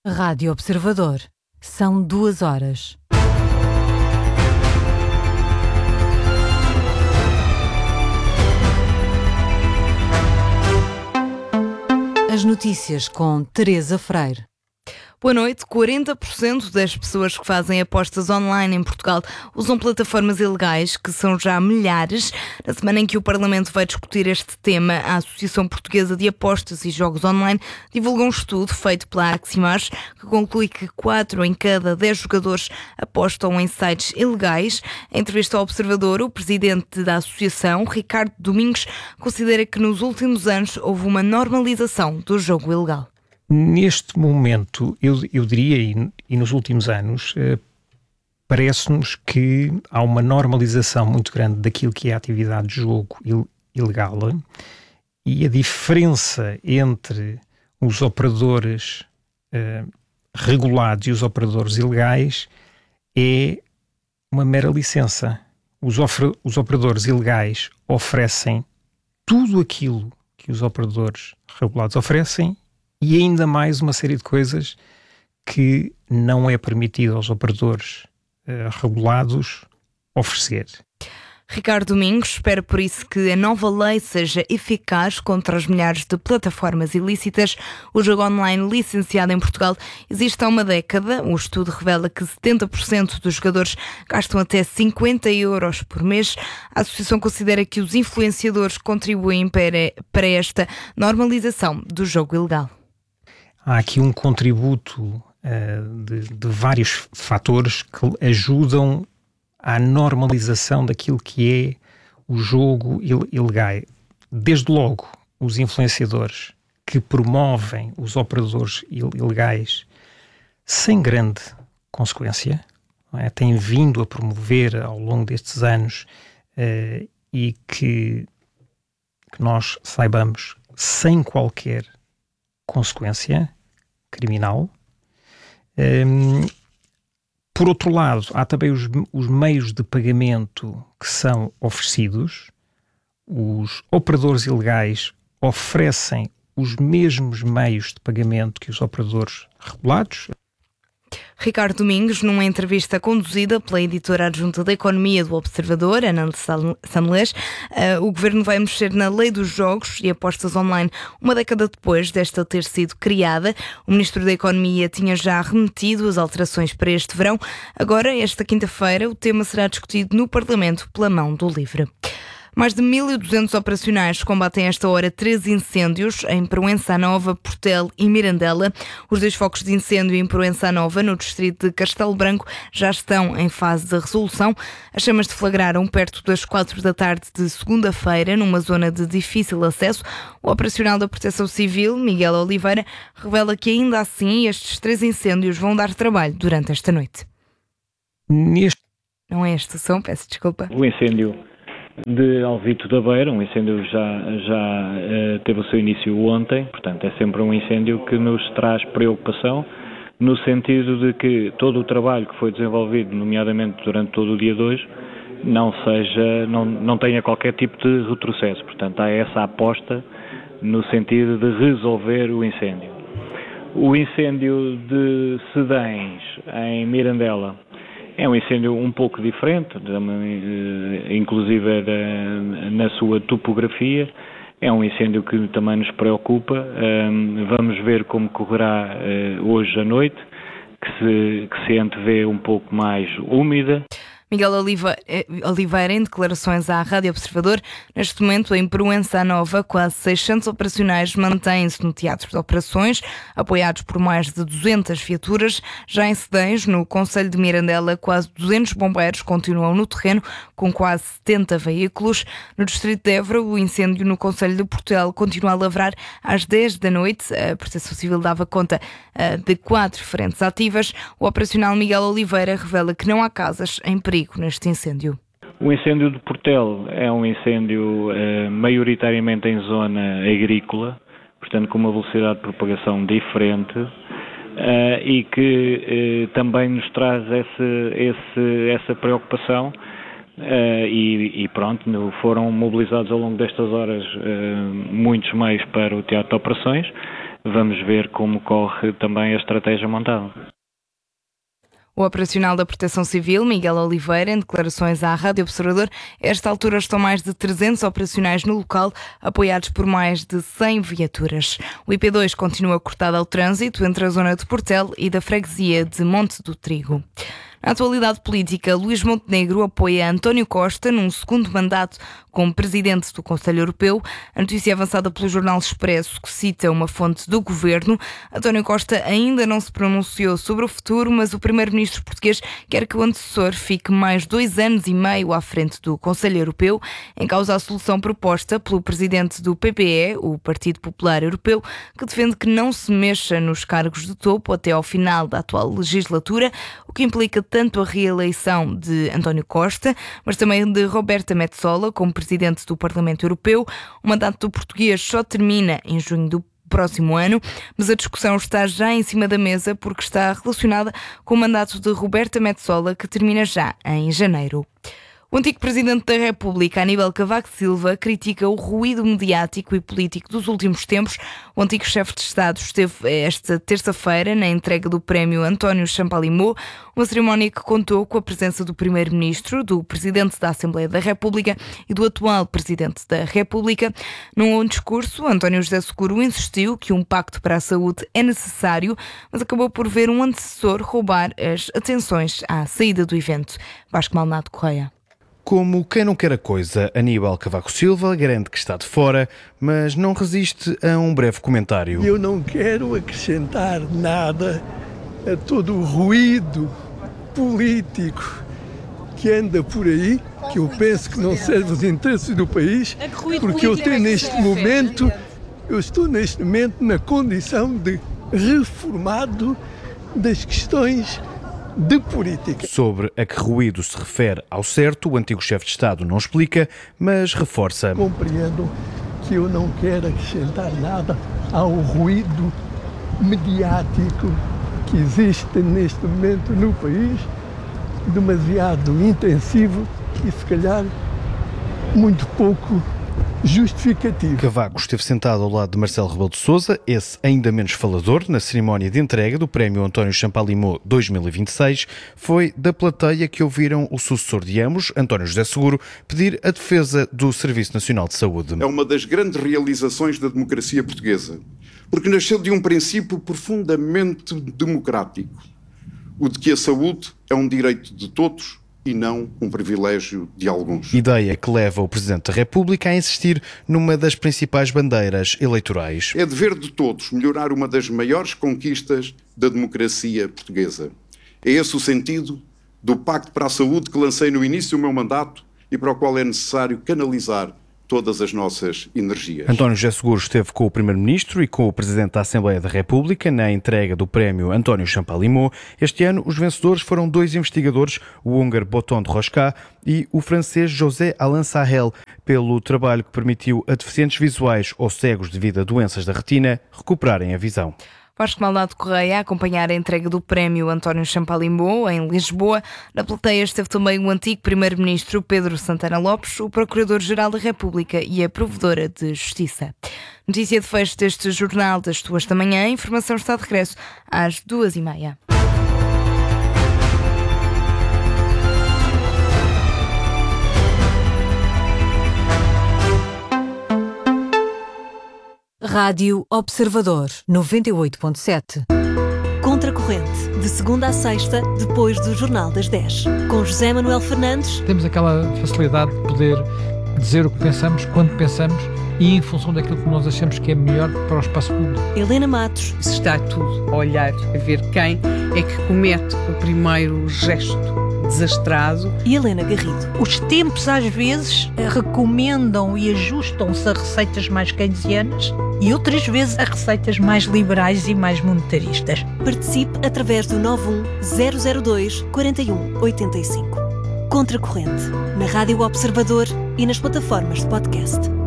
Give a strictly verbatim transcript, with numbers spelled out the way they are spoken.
Rádio Observador. São duas horas. As notícias com Teresa Freire. Boa noite. quarenta por cento das pessoas que fazem apostas online em Portugal usam plataformas ilegais, que são já milhares. Na semana em que o Parlamento vai discutir este tema, a Associação Portuguesa de Apostas e Jogos Online divulga um estudo feito pela Aximas que conclui que quatro em cada dez jogadores apostam em sites ilegais. Em entrevista ao Observador, o presidente da Associação, Ricardo Domingos, considera que nos últimos anos houve uma normalização do jogo ilegal. Neste momento, eu, eu diria, e, e nos últimos anos, eh, parece-nos que há uma normalização muito grande daquilo que é a atividade de jogo il, ilegal, e a diferença entre os operadores eh, regulados e os operadores ilegais é uma mera licença. Os, ofre, os operadores ilegais oferecem tudo aquilo que os operadores regulados oferecem e ainda mais uma série de coisas que não é permitido aos operadores uh, regulados oferecer. Ricardo Domingos espera por isso que a nova lei seja eficaz contra as milhares de plataformas ilícitas. O jogo online licenciado em Portugal existe há uma década. O estudo revela que setenta por cento dos jogadores gastam até cinquenta euros por mês. A associação considera que os influenciadores contribuem para, para esta normalização do jogo ilegal. Há aqui um contributo uh, de, de vários fatores que ajudam à normalização daquilo que é o jogo il- ilegal. Desde logo, os influenciadores que promovem os operadores il- ilegais sem grande consequência, não é? Têm vindo a promover ao longo destes anos uh, e que, que nós saibamos sem qualquer consequência criminal. Um, por outro lado, há também os, os meios de pagamento que são oferecidos. Os operadores ilegais oferecem os mesmos meios de pagamento que os operadores regulados. Ricardo Domingos, numa entrevista conduzida pela editora adjunta da Economia do Observador, Ana Sanlés, uh, o Governo vai mexer na lei dos jogos e apostas online uma década depois desta ter sido criada. O Ministro da Economia tinha já remetido as alterações para este verão. Agora, esta quinta-feira, o tema será discutido no Parlamento pela mão do LIVRE. Mais de mil e duzentos operacionais combatem esta hora três incêndios em Proença Nova, Portel e Mirandela. Os dois focos de incêndio em Proença Nova, no distrito de Castelo Branco, já estão em fase de resolução. As chamas deflagraram perto das quatro da tarde de segunda-feira, numa zona de difícil acesso. O operacional da Proteção Civil, Miguel Oliveira, revela que ainda assim estes três incêndios vão dar trabalho durante esta noite. Neste... Não é este som, peço desculpa. O incêndio de Alvito da Beira, um incêndio já, já uh, teve o seu início ontem, portanto é sempre um incêndio que nos traz preocupação, no sentido de que todo o trabalho que foi desenvolvido, nomeadamente durante todo o dia de hoje, não seja, não, não tenha qualquer tipo de retrocesso. Portanto, há essa aposta no sentido de resolver o incêndio. O incêndio de Sedães, em Mirandela, é um incêndio um pouco diferente, inclusive na sua topografia. É um incêndio que também nos preocupa. Vamos ver como correrá hoje à noite, que se, que se antevê um pouco mais úmida. Miguel Oliveira, em declarações à Rádio Observador, neste momento em Proença Nova, quase seiscentos operacionais mantêm-se no teatro de operações, apoiados por mais de duzentas viaturas. Já em Sedães, no concelho de Mirandela, quase duzentos bombeiros continuam no terreno, com quase setenta veículos. No distrito de Évora, o incêndio no concelho de Portel continua a lavrar às dez da noite. A Proteção Civil dava conta uh, de quatro frentes ativas. O operacional Miguel Oliveira revela que não há casas em perigo neste incêndio. O incêndio de Portel é um incêndio eh, maioritariamente em zona agrícola, portanto com uma velocidade de propagação diferente eh, e que eh, também nos traz esse, esse, essa preocupação eh, e, e pronto, foram mobilizados ao longo destas horas eh, muitos meios para o teatro de operações. vamos ver como corre também a estratégia montada. O operacional da Proteção Civil, Miguel Oliveira, em declarações à Rádio Observador, a esta altura estão mais de trezentos operacionais no local, apoiados por mais de cem viaturas. O I P dois continua cortado ao trânsito entre a zona de Portel e da freguesia de Monte do Trigo. Na atualidade política, Luís Montenegro apoia António Costa num segundo mandato como presidente do Conselho Europeu. A notícia avançada pelo Jornal Expresso, que cita uma fonte do governo. António Costa ainda não se pronunciou sobre o futuro, mas o primeiro-ministro português quer que o antecessor fique mais dois anos e meio à frente do Conselho Europeu. Em causa a solução proposta pelo presidente do P P E, o Partido Popular Europeu, que defende que não se mexa nos cargos de topo até ao final da atual legislatura, o que implica tanto a reeleição de António Costa, mas também de Roberta Metsola como presidente do Parlamento Europeu. O mandato do português só termina em junho do próximo ano, mas a discussão está já em cima da mesa porque está relacionada com o mandato de Roberta Metsola, que termina já em janeiro. O antigo Presidente da República, Aníbal Cavaco Silva, critica o ruído mediático e político dos últimos tempos. O antigo chefe de Estado esteve esta terça-feira na entrega do prémio António Champalimau, uma cerimónia que contou com a presença do Primeiro-Ministro, do Presidente da Assembleia da República e do atual Presidente da República. Num discurso, António José Seguro insistiu que um pacto para a saúde é necessário, mas acabou por ver um antecessor roubar as atenções à saída do evento. Vasco Malnado Correia. Como quem não quer a coisa, Aníbal Cavaco Silva garante que está de fora, mas não resiste a um breve comentário. Eu não quero acrescentar nada a todo o ruído político que anda por aí, que eu penso que não serve aos interesses do país, porque eu tenho neste momento, eu estou neste momento na condição de reformado das questões de política. Sobre a que ruído se refere ao certo, o antigo chefe de Estado não explica, mas reforça. Compreendo que eu não quero acrescentar nada ao ruído mediático que existe neste momento no país, demasiado intensivo e se calhar muito pouco justificativo. Cavaco esteve sentado ao lado de Marcelo Rebelo de Sousa, esse ainda menos falador, na cerimónia de entrega do prémio António Champalimau dois mil e vinte e seis. Foi da plateia que ouviram o sucessor de ambos, António José Seguro, pedir a defesa do Serviço Nacional de Saúde. É uma das grandes realizações da democracia portuguesa, porque nasceu de um princípio profundamente democrático, o de que a saúde é um direito de todos e não um privilégio de alguns. Ideia que leva o Presidente da República a insistir numa das principais bandeiras eleitorais. É dever de todos melhorar uma das maiores conquistas da democracia portuguesa. É esse o sentido do Pacto para a Saúde que lancei no início do meu mandato e para o qual é necessário canalizar todas as nossas energias. António José Seguro esteve com o Primeiro-Ministro e com o Presidente da Assembleia da República na entrega do prémio António Champalimau. Este ano, os vencedores foram dois investigadores, o húngaro Boton de Rosca e o francês José Alain Sahel, pelo trabalho que permitiu a deficientes visuais ou cegos devido a doenças da retina recuperarem a visão. Vasco Malnado Correia a acompanhar a entrega do prémio António Champalimau em Lisboa. Na plateia esteve também o antigo primeiro-ministro Pedro Santana Lopes, o procurador-geral da República e a provedora de Justiça. Notícia de fecho deste jornal das duas da manhã. A informação está de regresso às duas e meia. Rádio Observador, noventa e oito ponto sete. Contracorrente, de segunda a sexta, depois do Jornal das dez. Com José Manuel Fernandes. Temos aquela facilidade de poder dizer o que pensamos, quando pensamos e em função daquilo que nós achamos que é melhor para o espaço público. Helena Matos. Se está tudo a olhar, a ver quem é que comete o primeiro gesto desastrado. E Helena Garrido. Os tempos às vezes recomendam e ajustam-se a receitas mais keynesianas e outras vezes a receitas mais liberais e mais monetaristas. Participe através do nove um zero zero dois quatro um oito cinco. Contracorrente, na Rádio Observador e nas plataformas de podcast.